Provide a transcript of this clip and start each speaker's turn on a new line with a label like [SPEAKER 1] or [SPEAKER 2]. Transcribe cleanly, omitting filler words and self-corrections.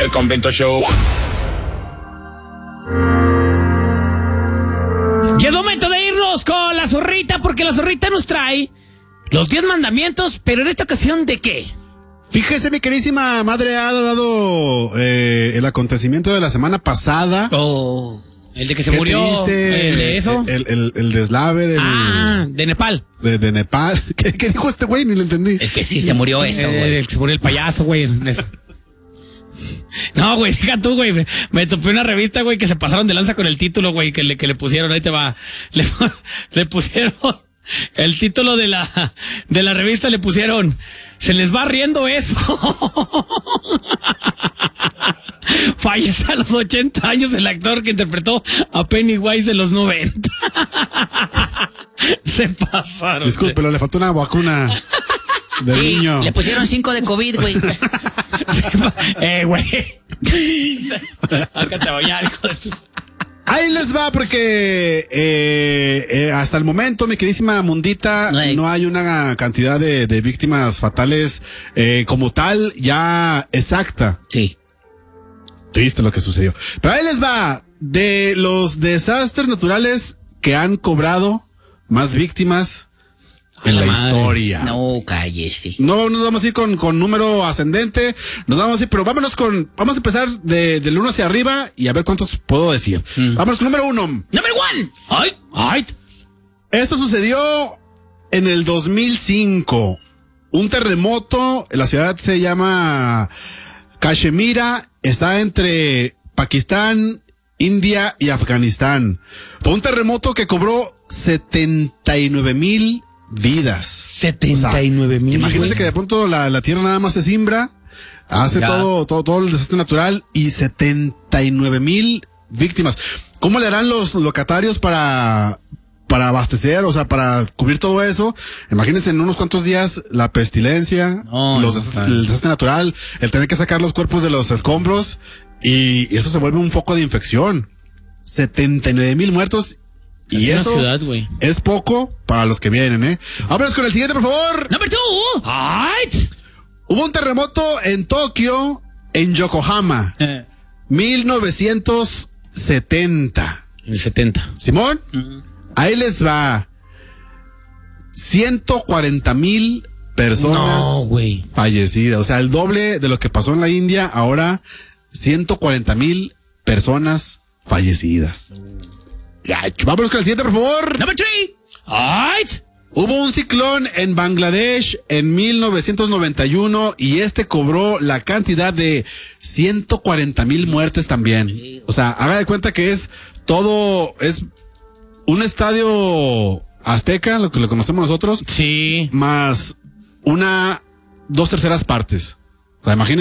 [SPEAKER 1] El Completo Show.
[SPEAKER 2] Y es momento de irnos con la zorrita, porque la zorrita nos trae los 10 mandamientos, pero en esta ocasión, ¿de qué?
[SPEAKER 3] Fíjese, mi queridísima madre ha dado el acontecimiento de la semana pasada.
[SPEAKER 2] Oh, el de que se
[SPEAKER 3] Qué
[SPEAKER 2] murió,
[SPEAKER 3] triste,
[SPEAKER 2] el de eso.
[SPEAKER 3] El deslave del...
[SPEAKER 2] De Nepal.
[SPEAKER 3] De Nepal. ¿Qué dijo este güey? Ni lo entendí.
[SPEAKER 4] El que sí se murió eso, güey.
[SPEAKER 2] El que se murió el payaso, güey. Eso. No, güey, deja tú, güey. Me topé una revista, güey, que se pasaron de lanza con el título, güey, que le pusieron, ahí te va. Le pusieron el título de la revista, le pusieron, se les va riendo eso. Fallece a los 80 años el actor que interpretó a Pennywise de los 90. Se pasaron.
[SPEAKER 3] Disculpe, le faltó una vacuna de
[SPEAKER 4] Sí,
[SPEAKER 3] niño.
[SPEAKER 4] le pusieron 5 de COVID, güey.
[SPEAKER 2] Güey. Acá te voy a, hijo de tu...
[SPEAKER 3] Ahí les va, porque hasta el momento, mi queridísima Mundita, no hay una cantidad de víctimas fatales como tal, ya exacta.
[SPEAKER 4] Sí.
[SPEAKER 3] Triste lo que sucedió. Pero ahí les va, de los desastres naturales que han cobrado más víctimas en la historia.
[SPEAKER 4] No, cállese.
[SPEAKER 3] No nos vamos a ir con número ascendente, nos vamos a ir, pero vamos a empezar del 1 hacia arriba y a ver cuántos puedo decir. Vamos con número 1.
[SPEAKER 4] Number 1.
[SPEAKER 2] Ay.
[SPEAKER 3] Esto sucedió en el 2005. Un terremoto, la ciudad se llama Cachemira, está entre Pakistán, India y Afganistán. Fue un terremoto que cobró 79,000 vidas.
[SPEAKER 2] 79,000.
[SPEAKER 3] Imagínense que de pronto la tierra nada más se simbra, hace todo el desastre natural y 79,000 víctimas. ¿Cómo le harán los locatarios para abastecer, o sea, para cubrir todo eso? Imagínense en unos cuantos días la pestilencia, el desastre natural, el tener que sacar los cuerpos de los escombros y eso se vuelve un foco de infección. 79,000 muertos. Y
[SPEAKER 2] es
[SPEAKER 3] eso
[SPEAKER 2] una ciudad, güey.
[SPEAKER 3] Es poco para los que vienen, ¿eh? Vámonos con el siguiente, por favor.
[SPEAKER 4] Number 2.
[SPEAKER 2] Ay.
[SPEAKER 3] Hubo un terremoto en Tokio, en Yokohama, 1970.
[SPEAKER 2] El 70.
[SPEAKER 3] Simón, ahí les va. 140,000 personas fallecidas. O sea, el doble de lo que pasó en la India, ahora 140,000 personas fallecidas. Ya, vámonos con el siguiente, por favor.
[SPEAKER 4] Number 3.
[SPEAKER 2] Ay.
[SPEAKER 3] Hubo un ciclón en Bangladesh en 1991 y este cobró la cantidad de 140,000 muertes también. O sea, haga de cuenta que es un estadio azteca, lo que lo conocemos nosotros.
[SPEAKER 2] Sí.
[SPEAKER 3] Más 2/3 partes. O sea, imagínense.